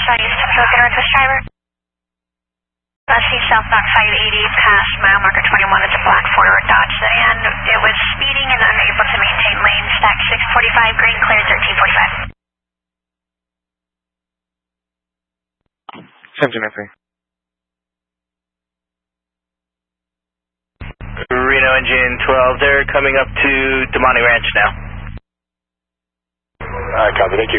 Southeast to Token Northwest driver. See southbound 580 past mile marker 21. It's a black four-door Dodge sedan. It was speeding and unable to maintain lane. Stack 645, green cleared 1345. 17, Reno engine 12, they're coming up to Damani Ranch now. Copy, thank you.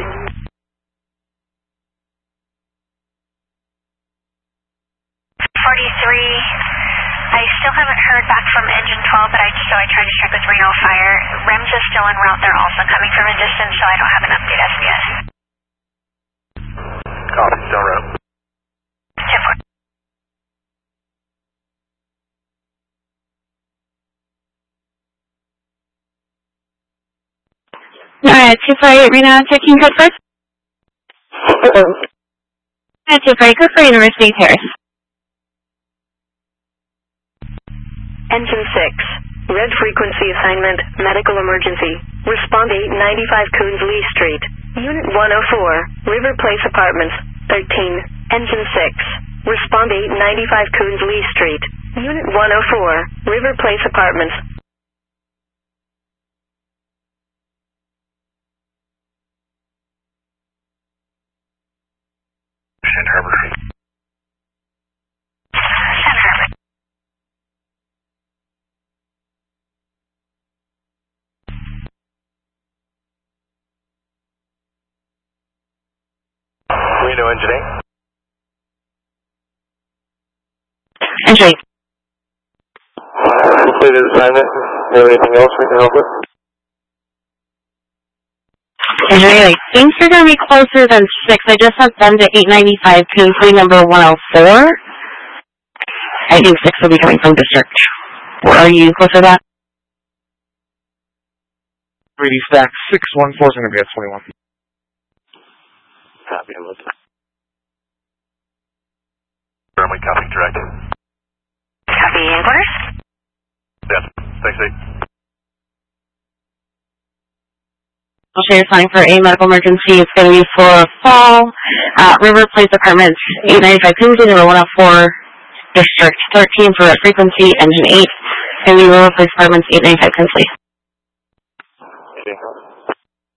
43, I still haven't heard back from engine 12, but I tried to check with Reno Fire. REMS is still en route, they're also coming from a distance, so I don't have an update SBS. Copy, still en route. 10-4. Alright, 248 Reno, checking code first. 248, go for University Terrace. Engine 6, red frequency assignment, medical emergency. Respond 895 Coons Lee Street, Unit 104, River Place Apartments, 13. Engine 6, respond 895 Coons Lee Street, Unit 104, River Place Apartments. San Harbor. San Harbor. Reno engine 8. Entry. Completed assignment. Do you have anything else we can help with? Entry, I think you're going to be closer than 6. I just sent them to 895 Coons Lee number 104. I think 6 will be coming from district. Are you closer to that? 3D stack 614 is going to be at 21. Copy, I'm listening. Firmly copy, direct. Copy, headquarters. Yes, thanks, 8. I'll share your sign for a medical emergency. It's going to be for a fall at River Place Apartments, 895 Coons Lee number 104, District 13 for frequency, engine 8, and River Place Apartments, 895 Coons Lee. Okay.